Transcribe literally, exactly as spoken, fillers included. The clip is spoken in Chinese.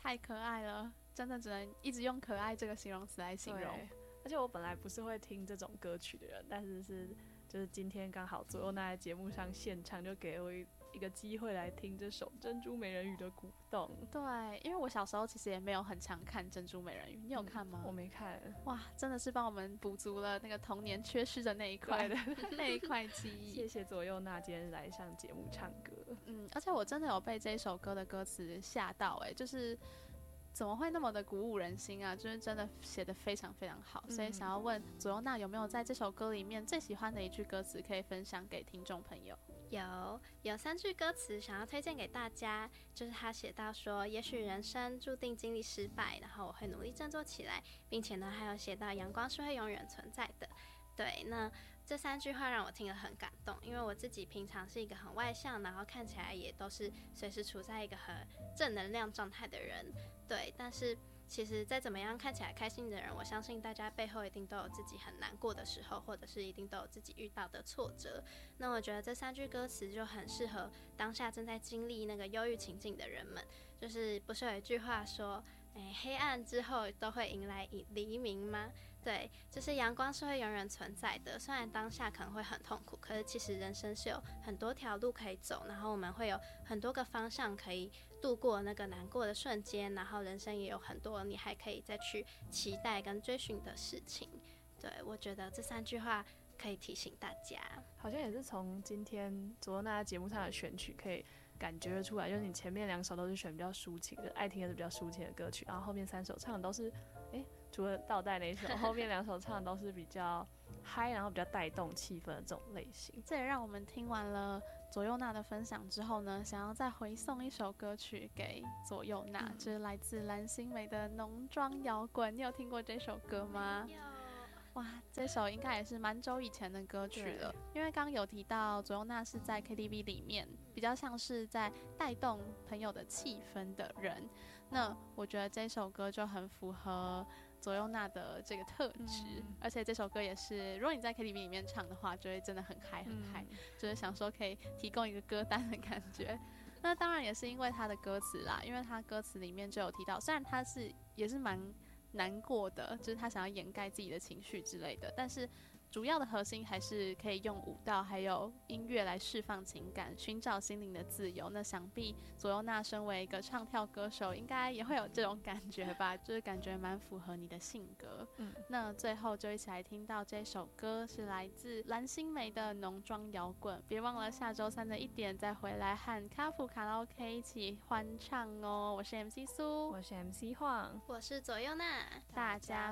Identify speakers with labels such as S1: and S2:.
S1: 太可爱了，真的只能一直用可爱这个形容词来形容。
S2: 而且我本来不是会听这种歌曲的人，但是是就是今天刚好左右那在节目上现场，就给我一一个机会来听这首《珍珠美人鱼》的鼓动。
S1: 对，因为我小时候其实也没有很常看《珍珠美人鱼》，你有看吗？
S2: 嗯、我没看。
S1: 哇，真的是帮我们补足了那个童年缺失的那一块的那一块记忆。
S2: 谢谢左右娜今天来上节目唱歌。
S1: 嗯，而且我真的有被这首歌的歌词吓到、欸，哎，就是怎么会那么的鼓舞人心啊？就是真的写得非常非常好，所以想要问左右娜有没有在这首歌里面最喜欢的一句歌词可以分享给听众朋友？
S3: 有有三句歌词想要推荐给大家，就是他写到说，也许人生注定经历失败，然后我会努力振作起来，并且呢，还有写到阳光是会永远存在的。对，那这三句话让我听了很感动，因为我自己平常是一个很外向，然后看起来也都是随时处在一个很正能量状态的人。对，但是其实再怎么样看起来开心的人，我相信大家背后一定都有自己很难过的时候，或者是一定都有自己遇到的挫折。那我觉得这三句歌词就很适合当下正在经历那个忧郁情境的人们。就是不是有一句话说，哎，黑暗之后都会迎来黎明吗？对，就是阳光是会永远存在的。虽然当下可能会很痛苦，可是其实人生是有很多条路可以走，然后我们会有很多个方向可以度过那个难过的瞬间，然后人生也有很多你还可以再去期待跟追寻的事情。对，我觉得这三句话可以提醒大家。
S2: 好像也是从今天左右娜节目上的选曲可以感觉出来，就是你前面两首都是选比较抒情的，爱听的是比较抒情的歌曲，然后后面三首唱的都是，哎，除了倒带那一首，后面两首唱的都是比较嗨，然后比较带动气氛的这种类型。
S1: 这也让我们听完了左右娜的分享之后呢，想要再回送一首歌曲给左右娜，嗯、就是来自蓝心湄的《浓妆摇滚》。你有听过这首歌吗？
S3: 有。
S1: 哇，这首应该也是蛮久以前的歌曲了，因为刚刚有提到左右娜是在 K T V 里面比较像是在带动朋友的气氛的人，那我觉得这首歌就很符合左右娜的这个特质、嗯、而且这首歌也是如果你在 K T V 里面唱的话就会真的很嗨很嗨、嗯、就是想说可以提供一个歌单的感觉。那当然也是因为它的歌词啦，因为它歌词里面就有提到，虽然它是也是蛮难过的，就是他想要掩盖自己的情绪之类的，但是主要的核心还是可以用舞蹈还有音乐来释放情感，寻找心灵的自由。那想必左右娜身为一个唱跳歌手应该也会有这种感觉吧，就是感觉蛮符合你的性格。嗯，那最后就一起来听到这首歌是来自蓝心湄的《浓妆摇滚》，别忘了下周三的一点再回来和卡普卡拉 OK 一起欢唱哦。我是 M C 苏，
S2: 我是 M C 晃，
S3: 我是左右娜，
S1: 大家